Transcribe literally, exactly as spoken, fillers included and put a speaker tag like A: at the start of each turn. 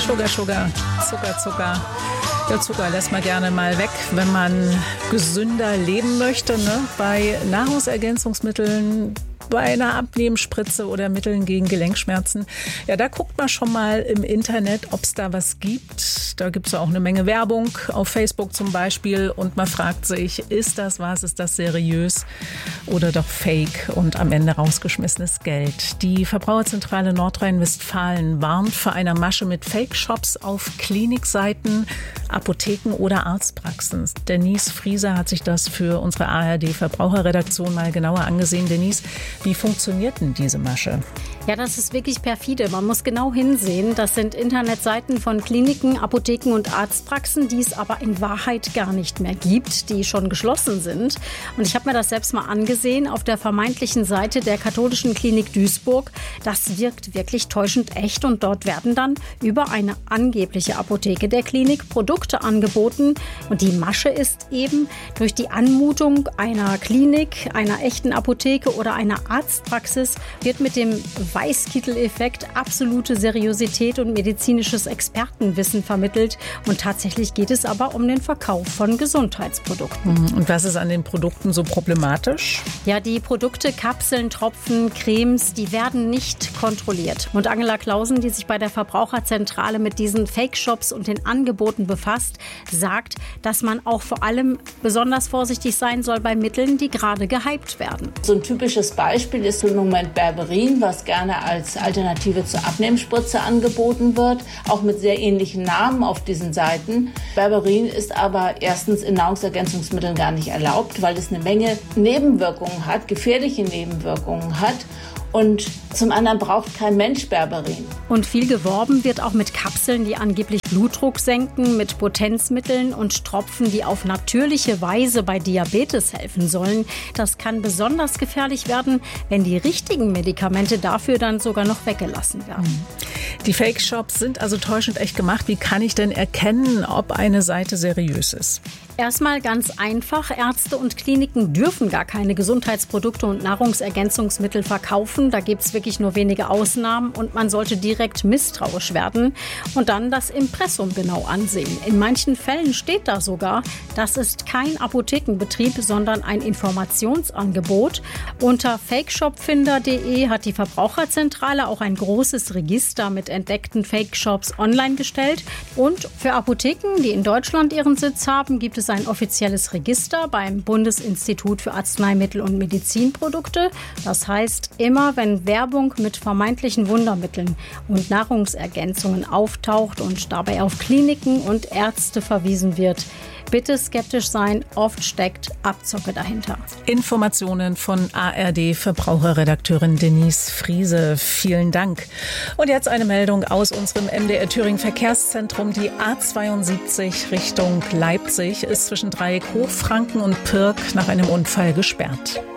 A: Sugar, Sugar, Zucker, Zucker. Der Zucker lässt man gerne mal weg, wenn man gesünder leben möchte, ne? Bei Nahrungsergänzungsmitteln, bei einer Abnehmspritze oder Mitteln gegen Gelenkschmerzen. Ja, da guckt man schon mal im Internet, ob es da was gibt. Da gibt es auch eine Menge Werbung, auf Facebook zum Beispiel. Und man fragt sich, ist das was, ist das seriös oder doch Fake und am Ende rausgeschmissenes Geld? Die Verbraucherzentrale Nordrhein-Westfalen warnt vor einer Masche mit Fake-Shops auf Klinikseiten, Apotheken oder Arztpraxen. Denise Frieser hat sich das für unsere A R D-Verbraucherredaktion mal genauer angesehen. Denise, wie funktioniert denn diese Masche?
B: Ja, das ist wirklich perfide. Man muss genau hinsehen. Das sind Internetseiten von Kliniken, Apotheken und Arztpraxen, die es aber in Wahrheit gar nicht mehr gibt, die schon geschlossen sind. Und ich habe mir das selbst mal angesehen auf der vermeintlichen Seite der katholischen Klinik Duisburg. Das wirkt wirklich täuschend echt und dort werden dann über eine angebliche Apotheke der Klinik Produkte angeboten. Und die Masche ist eben durch die Anmutung einer Klinik, einer echten Apotheke oder einer Arztpraxis wird mit dem Weißkittel-Effekt absolute Seriosität und medizinisches Expertenwissen vermittelt. Und tatsächlich geht es aber um den Verkauf von Gesundheitsprodukten.
A: Und was ist an den Produkten so problematisch?
B: Ja, die Produkte, Kapseln, Tropfen, Cremes, die werden nicht kontrolliert. Und Angela Clausen, die sich bei der Verbraucherzentrale mit diesen Fake-Shops und den Angeboten befasst, sagt, dass man auch vor allem besonders vorsichtig sein soll bei Mitteln, die gerade gehypt werden.
C: So ein typisches Beispiel ist im Moment Berberin, was gerne als Alternative zur Abnehmspritze angeboten wird, auch mit sehr ähnlichen Namen auf diesen Seiten. Berberin ist aber erstens in Nahrungsergänzungsmitteln gar nicht erlaubt, weil es eine Menge Nebenwirkungen hat, gefährliche Nebenwirkungen hat. Und zum anderen braucht kein Mensch Berberin.
B: Und viel geworben wird auch mit Kapseln, die angeblich Blutdruck senken, mit Potenzmitteln und Tropfen, die auf natürliche Weise bei Diabetes helfen sollen. Das kann besonders gefährlich werden, wenn die richtigen Medikamente dafür dann sogar noch weggelassen werden.
A: Die Fake-Shops sind also täuschend echt gemacht. Wie kann ich denn erkennen, ob eine Seite seriös ist?
B: Erstmal ganz einfach. Ärzte und Kliniken dürfen gar keine Gesundheitsprodukte und Nahrungsergänzungsmittel verkaufen. Da gibt es wirklich nur wenige Ausnahmen und man sollte direkt misstrauisch werden und dann das Impressum genau ansehen. In manchen Fällen steht da sogar, das ist kein Apothekenbetrieb, sondern ein Informationsangebot. Unter fakeshopfinder punkt de hat die Verbraucherzentrale auch ein großes Register mit entdeckten Fake-Shops online gestellt. Und für Apotheken, die in Deutschland ihren Sitz haben, gibt es ein offizielles Register beim Bundesinstitut für Arzneimittel und Medizinprodukte. Das heißt, immer wenn Werbung mit vermeintlichen Wundermitteln und Nahrungsergänzungen auftaucht und dabei auf Kliniken und Ärzte verwiesen wird, bitte skeptisch sein, oft steckt Abzocke dahinter.
A: Informationen von A R D-Verbraucherredakteurin Denise Friese. Vielen Dank. Und jetzt eine Meldung aus unserem M D R Thüringen Verkehrszentrum. Die A zweiundsiebzig Richtung Leipzig ist zwischen Dreieck Hochfranken und Pirk nach einem Unfall gesperrt.